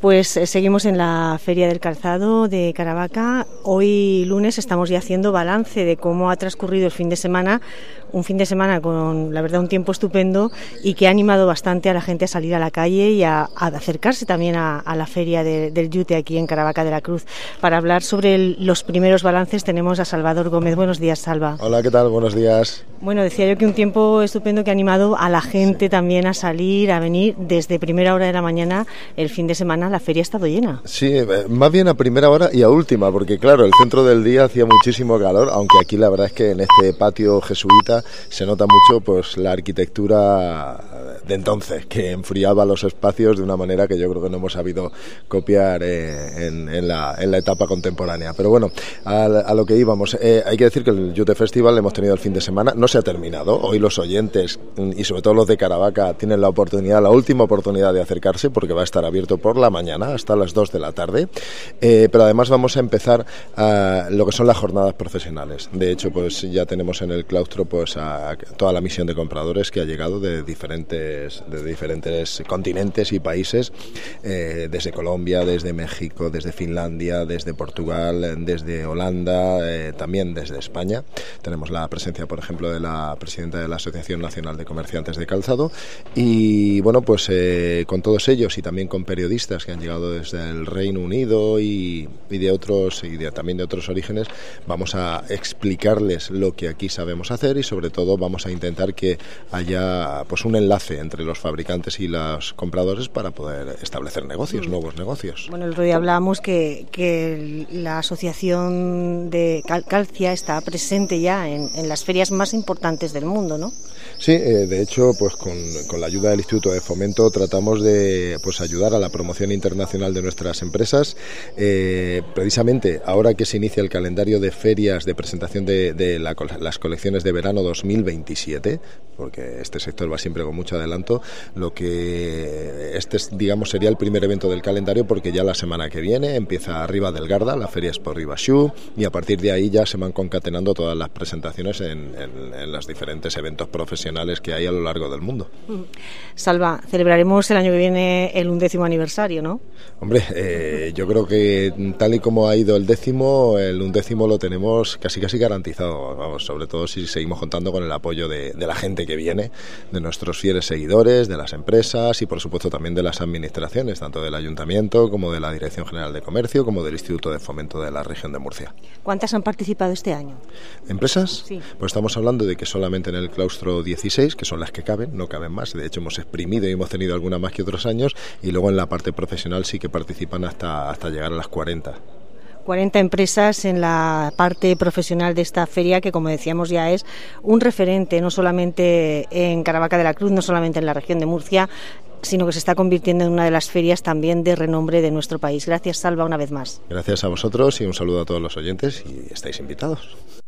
Pues seguimos en la Feria del Calzado de Caravaca. Hoy lunes estamos ya haciendo balance de cómo ha transcurrido el fin de semana, un fin de semana con, la verdad, un tiempo estupendo y que ha animado bastante a la gente a salir a la calle y a acercarse también a la Feria del Yute aquí en Caravaca de la Cruz. Para hablar sobre los primeros balances tenemos a Salvador Gómez. Buenos días, Salva. Hola, ¿qué tal? Buenos días. Bueno, decía yo que un tiempo estupendo que ha animado a la gente también a salir, a venir desde primera hora de la mañana. El fin de semana la feria ha estado llena. Sí, más bien a primera hora y a última, porque claro, el centro del día hacía muchísimo calor, aunque aquí la verdad es que en este patio jesuita se nota mucho pues la arquitectura de entonces, que enfriaba los espacios de una manera que yo creo que no hemos sabido copiar en la etapa contemporánea. Pero bueno, a lo que íbamos, hay que decir que el Yute Festival hemos tenido el fin de semana, no se ha terminado. Hoy los oyentes y sobre todo los de Caravaca tienen la última oportunidad de acercarse, porque va a estar abierto por la mañana hasta las 2 de la tarde, pero además vamos a empezar lo que son las jornadas profesionales. De hecho, pues ya tenemos en el claustro pues a toda la misión de compradores que ha llegado de diferentes continentes y países, desde Colombia, desde México, desde Finlandia, desde Portugal, desde Holanda, también desde España. Tenemos la presencia, por ejemplo, de la presidenta de la Asociación Nacional de Comerciantes de Calzado y bueno, pues con todos ellos y también con periodistas que han llegado desde el Reino Unido y también de otros orígenes, vamos a explicarles lo que aquí sabemos hacer y sobre todo vamos a intentar que haya pues un enlace entre los fabricantes y los compradores para poder establecer negocios, nuevos negocios. Bueno, el otro día hablábamos que la asociación de Calcia está presente ya en las ferias más importantes del mundo, ¿no? Sí, de hecho, pues con la ayuda del Instituto de Fomento tratamos de pues ayudar a la promoción internacional de nuestras empresas. Precisamente ahora que se inicia el calendario de ferias de presentación de las colecciones de verano 2027, porque este sector va siempre con mucho adelanto, digamos sería el primer evento del calendario, porque ya la semana que viene empieza Riva del Garda, la Feria Expo Ribashu, y a partir de ahí ya se van concatenando todas las presentaciones en los diferentes eventos profesionales que hay a lo largo del mundo. Salva, celebraremos el año que viene el 11º aniversario, ¿no? Hombre, yo creo que tal y como ha ido el 11º lo tenemos casi garantizado, vamos, sobre todo si seguimos contando con el apoyo de la gente que viene, de nuestros fieles seguidores, de las empresas y por supuesto también de las administraciones, tanto del Ayuntamiento como de la Dirección General de Comercio como del Instituto de Fomento de la Región de Murcia. ¿Cuántas han participado este año? ¿Empresas? Sí. Pues estamos hablando de que solamente en el claustro 16, que son las que caben, no caben más, de hecho hemos exprimido y hemos tenido alguna más que otros años, y luego en la parte profesional sí que participan hasta llegar a las 40. 40 empresas en la parte profesional de esta feria, que como decíamos ya es un referente no solamente en Caravaca de la Cruz, no solamente en la región de Murcia, sino que se está convirtiendo en una de las ferias también de renombre de nuestro país. Gracias, Salva, una vez más. Gracias a vosotros y un saludo a todos los oyentes y estáis invitados.